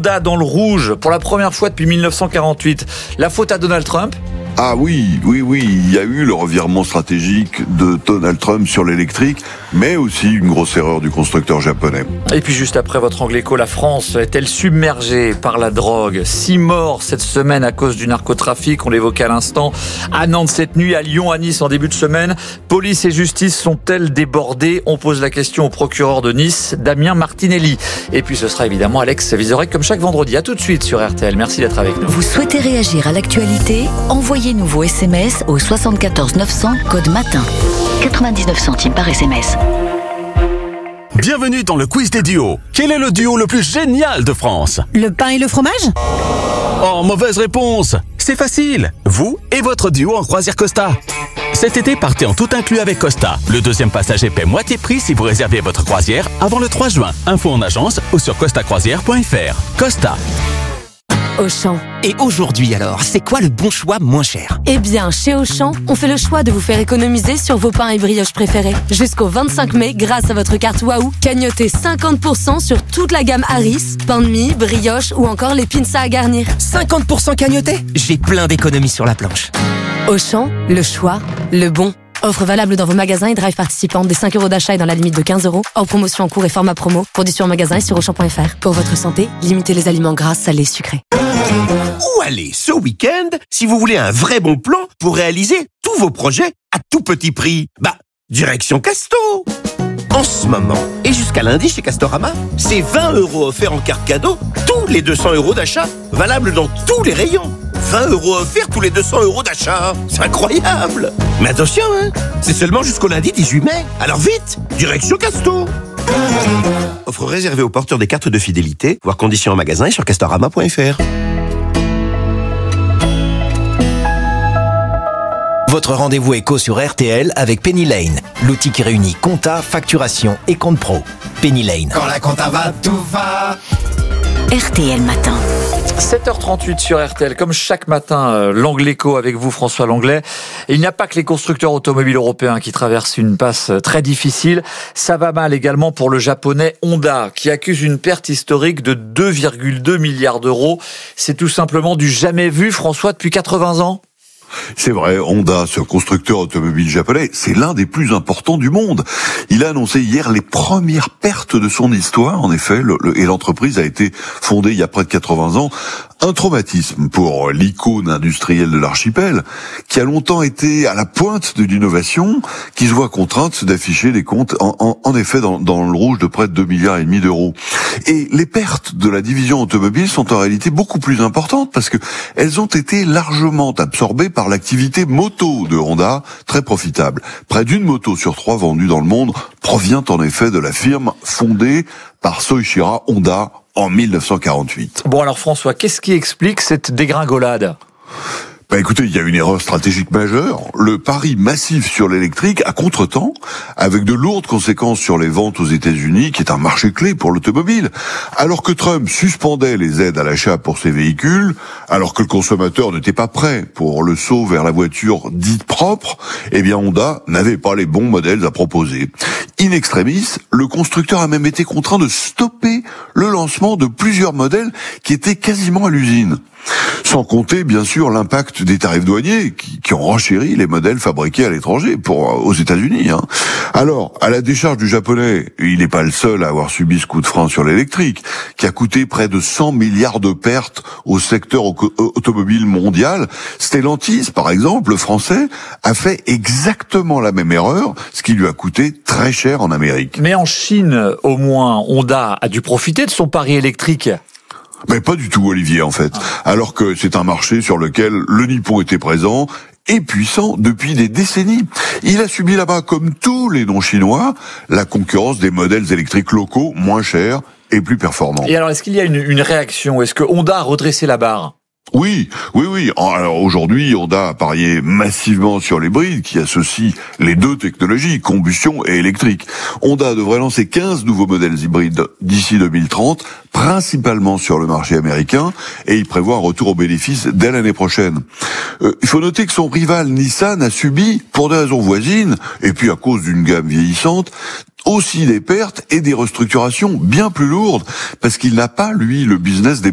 Honda dans le rouge pour la première fois depuis 1948. La faute à Donald Trump ? Ah oui, il y a eu le revirement stratégique de Donald Trump sur l'électrique, mais aussi une grosse erreur du constructeur japonais. Et puis juste après votre Angléco, la France est-elle submergée par la drogue ? 6 morts cette semaine à cause du narcotrafic, on l'évoquait à l'instant, à Nantes cette nuit, à Lyon, à Nice en début de semaine. Police et justice sont-elles débordées ? On pose la question au procureur de Nice, Damien Martinelli. Et puis ce sera évidemment Alex Vizorek comme chaque vendredi. À tout de suite sur RTL, merci d'être avec nous. Vous souhaitez réagir à l'actualité ? Envoyez-nous vos SMS au 74 900 code matin. 99 centimes par SMS. Bienvenue dans le quiz des duos. Quel est le duo le plus génial de France ? Le pain et le fromage ? Oh, mauvaise réponse. C'est facile. Vous et votre duo en croisière Costa. Cet été, partez en tout inclus avec Costa. Le deuxième passager paie moitié prix si vous réservez votre croisière avant le 3 juin. Info en agence ou sur costacroisière.fr. Costa. Auchan. Et aujourd'hui alors, c'est quoi le bon choix moins cher ? Eh bien, chez Auchan, on fait le choix de vous faire économiser sur vos pains et brioches préférés. Jusqu'au 25 mai, grâce à votre carte Waouh, cagnotez 50% sur toute la gamme Harris, pain de mie, brioche ou encore les pinces à garnir. 50% cagnoté ? J'ai plein d'économies sur la planche. Auchan, le choix, le bon. Offre valable dans vos magasins et drive participants des 5 € d'achat et dans la limite de 15 €. Hors promotion en cours et format promo. Conditions en magasin et sur Auchan.fr. Pour votre santé, limitez les aliments gras, salés, sucrés. Où aller ce week-end si vous voulez un vrai bon plan pour réaliser tous vos projets à tout petit prix ? Direction Casto. En ce moment, et jusqu'à lundi chez Castorama, c'est 20 € offerts en carte cadeau tous les 200 € d'achat, valable dans tous les rayons. 20 € offerts tous les 200 € d'achat. C'est incroyable. Mais attention, c'est seulement jusqu'au lundi 18 mai. Alors vite, direction Casto. Offre réservée aux porteurs des cartes de fidélité, voir conditions en magasin et sur castorama.fr. Votre rendez-vous éco sur RTL avec Penny Lane, l'outil qui réunit compta, facturation et compte pro. Penny Lane. Quand la compta va, tout va. RTL Matin. 7h38 sur RTL, comme chaque matin, l'Angléco avec vous, François Langlais. Et il n'y a pas que les constructeurs automobiles européens qui traversent une passe très difficile. Ça va mal également pour le japonais Honda, qui accuse une perte historique de 2,2 milliards d'euros. C'est tout simplement du jamais vu, François, depuis 80 ans. C'est vrai, Honda, ce constructeur automobile japonais, c'est l'un des plus importants du monde. Il a annoncé hier les premières pertes de son histoire. En effet, et l'entreprise a été fondée il y a près de 80 ans. Un traumatisme pour l'icône industrielle de l'archipel, qui a longtemps été à la pointe de l'innovation, qui se voit contrainte d'afficher des comptes, en effet, dans le rouge de près de 2,5 milliards d'euros. Et les pertes de la division automobile sont en réalité beaucoup plus importantes, parce que elles ont été largement absorbées par l'activité moto de Honda, très profitable. Près d'une moto sur 3 vendue dans le monde provient en effet de la firme fondée par Soichiro Honda en 1948. Bon alors François, qu'est-ce qui explique cette dégringolade ? Écoutez, il y a une erreur stratégique majeure. Le pari massif sur l'électrique à contretemps, avec de lourdes conséquences sur les ventes aux États-Unis, qui est un marché clé pour l'automobile. Alors que Trump suspendait les aides à l'achat pour ses véhicules, alors que le consommateur n'était pas prêt pour le saut vers la voiture dite propre, eh bien Honda n'avait pas les bons modèles à proposer. In extremis, le constructeur a même été contraint de stopper le lancement de plusieurs modèles qui étaient quasiment à l'usine. Sans compter, bien sûr, l'impact des tarifs douaniers qui ont renchéri les modèles fabriqués à l'étranger aux États-Unis. Alors, à la décharge du japonais, il n'est pas le seul à avoir subi ce coup de frein sur l'électrique, qui a coûté près de 100 milliards de pertes au secteur automobile mondial. Stellantis, par exemple, le français, a fait exactement la même erreur, ce qui lui a coûté très cher en Amérique. Mais en Chine, au moins, Honda a dû profiter de son pari électrique. Mais pas du tout, Olivier, en fait. Alors que c'est un marché sur lequel le Nippon était présent et puissant depuis des décennies. Il a subi là-bas, comme tous les non-chinois, la concurrence des modèles électriques locaux moins chers et plus performants. Et alors, est-ce qu'il y a une réaction ? Est-ce que Honda a redressé la barre ? Oui. Alors aujourd'hui, Honda a parié massivement sur l'hybride qui associe les deux technologies, combustion et électrique. Honda devrait lancer 15 nouveaux modèles hybrides d'ici 2030, principalement sur le marché américain, et il prévoit un retour aux bénéfices dès l'année prochaine. Il faut noter que son rival Nissan a subi, pour des raisons voisines, et puis à cause d'une gamme vieillissante, aussi des pertes et des restructurations bien plus lourdes, parce qu'il n'a pas, lui, le business des